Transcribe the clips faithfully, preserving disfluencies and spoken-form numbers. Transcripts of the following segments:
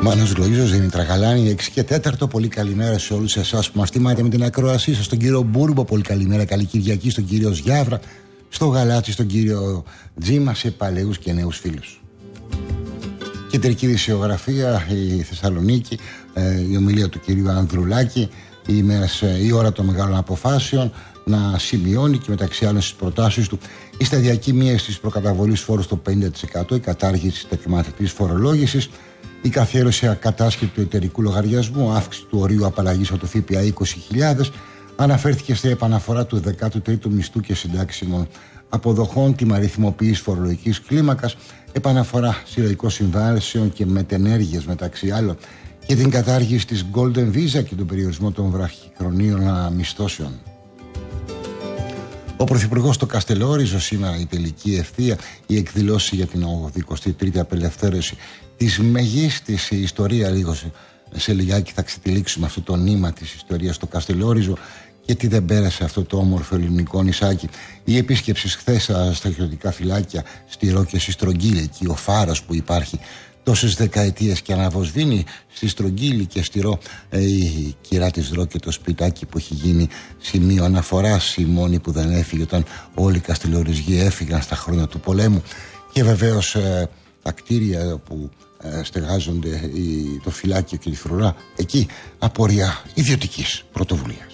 Μάνος Γλωίζος, Δήμητρα Γαλάνη, έξι και τέταρτο. Πολύ καλημέρα σε όλους εσάς που μας τιμάτε με την ακρόασή σας. Στον κύριο Μπούρμπο, πολύ καλημέρα. Καλή Κυριακή στον κύριο Ζιάβρα, στο Γαλάτσι, στον κύριο Τζίμα, σε παλαιούς και νέους φίλους. Κεντρική δισιογραφία, η Θεσσαλονίκη, η ομιλία του κυρίου Ανδρουλάκη, η, η ώρα των μεγάλων αποφάσεων, να σημειώνει και μεταξύ άλλων στις προτάσεις του η σταδιακή μείωση της προκαταβολής φόρου στο πενήντα τοις εκατό, η κατάργηση της τεκματικής φορολόγησης, η καθιέρωση ακατάσχετη του εταιρικού λογαριασμού, αύξηση του ορίου απαλλαγής από το ΦΠΑ είκοσι χιλιάδες, αναφέρθηκε στην επαναφορά του δέκατου τρίτου μισθού και συντάξιμων αποδοχών, τιμαριθμοποίηση φορολογικής κλίμακας, επαναφορά συλλογικών συμβάσεων και μετενέργειες μεταξύ άλλων, και την κατάργηση της Golden Visa και τον περιορισμό των βραχυχρονίων μισθώσεων. Ο Πρωθυπουργός στο Καστελόριζο, σήμερα η τελική ευθεία, η εκδηλώση για την ογδοηκοστή τρίτη απελευθέρωση της μεγίστης ιστορία. Λίγο σε, σε λιγάκι θα ξετυλίξουμε αυτό το νήμα της ιστορίας στο Καστελόριζο, γιατί δεν πέρασε αυτό το όμορφο ελληνικό νησάκι. Η επίσκεψη χθες στα στρατιωτικά φυλάκια στη Ρο και στη Στρογγύλη, εκεί ο φάρος που υπάρχει τόσες δεκαετίες και αναβοσβήνει στη Στρογγύλη και στη Ρο, ε, η κυρά της Ρο και το σπιτάκι που έχει γίνει σημείο αναφοράς, η μόνη που δεν έφυγε όταν όλοι οι Καστελοριζοί έφυγαν στα χρόνια του πολέμου, και βεβαίως ε, τα κτίρια που ε, στεγάζονται, η, το φυλάκιο και τη φρουρά, εκεί απορία ιδιωτικής πρωτοβουλίας.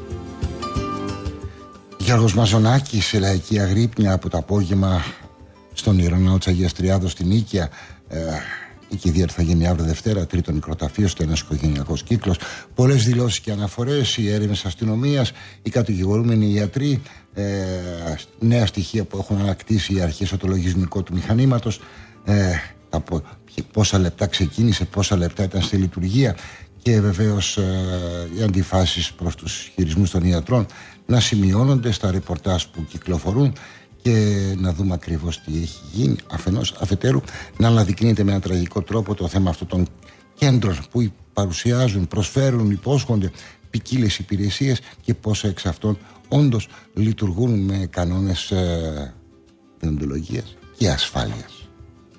Γιώργος Μαζονάκης σε λαϊκή αγρύπνια από το απόγευμα στον Ιεροναό της Αγίας Τριάδος στην Νίκαια. Ε, η κηδεία θα γίνει αύριο Δευτέρα, τρίτο νεκροταφείο στο ένας οικογενειακός κύκλος. Πολλές δηλώσεις και αναφορές, οι έρευνες αστυνομίας, οι κατηγορούμενοι ιατροί, ε, νέα στοιχεία που έχουν ανακτήσει οι αρχές στο λογισμικό του μηχανήματος, ε, από πόσα λεπτά ξεκίνησε, πόσα λεπτά ήταν στη λειτουργία, και βεβαίως ε, οι αντιφάσεις προς τους χειρισμούς των ιατρών να σημειώνονται στα ρεπορτάζ που κυκλοφορούν, και να δούμε ακριβώς τι έχει γίνει. Αφενός, αφετέρου, να αναδεικνύεται με έναν τραγικό τρόπο το θέμα αυτών των κέντρων που παρουσιάζουν, προσφέρουν, υπόσχονται ποικίλες υπηρεσίες, και πόσα εξ αυτών όντως λειτουργούν με κανόνες ε, δεοντολογίας και ασφάλειας.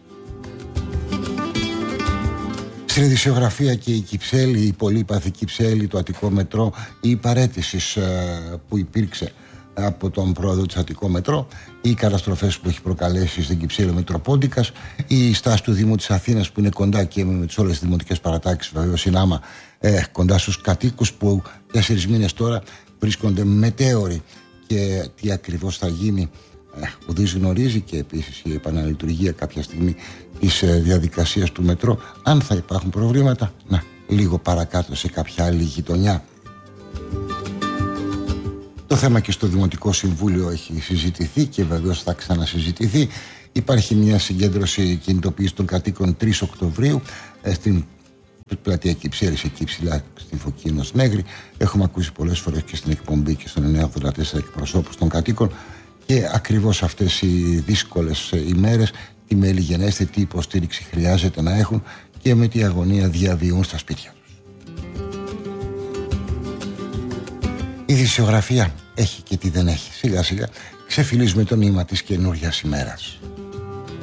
Στην ειδησιογραφία και η Κυψέλη, η πολύπαθη Κυψέλη, το Αττικό Μετρό, η παραίτησης ε, που υπήρξε από τον πρόεδρο της Αττικό Μετρό, οι καταστροφές που έχει προκαλέσει στην Κυψέλη Μετροπόντικας, η στάση του Δήμου της Αθήνας που είναι κοντά και με τις όλες τις δημοτικές παρατάξεις, βεβαίως είναι άμα ε, κοντά στους κατοίκους που τέσσερις μήνες τώρα βρίσκονται μετέωροι, και τι ακριβώς θα γίνει ε, ουδής γνωρίζει, και επίσης η επαναλειτουργία κάποια στιγμή της ε, διαδικασίας του Μετρό, αν θα υπάρχουν προβλήματα, να, λίγο παρακάτω σε κάποια άλλη γειτονιά. Το θέμα και στο Δημοτικό Συμβούλιο έχει συζητηθεί και βεβαίως θα ξανασυζητηθεί. Υπάρχει μια συγκέντρωση κινητοποίηση των κατοίκων τρεις Οκτωβρίου ε, στην πλατεία Κυψέλης, εκεί ψηλά στην Φωκίνος Νέγρη. Έχουμε ακούσει πολλές φορές και στην εκπομπή και στον εννιακόσια ογδόντα τέσσερα εκπροσώπους των κατοίκων, και ακριβώς αυτές οι δύσκολες ημέρες τι μελιγενέστη, τι υποστήριξη χρειάζεται να έχουν και με τι αγωνία διαβιούν στα σπίτια τους. Η ειδησιογραφία έχει και τι δεν έχει. Σιγά σιγά ξεφυλίζουμε το νήμα της καινούριας ημέρας.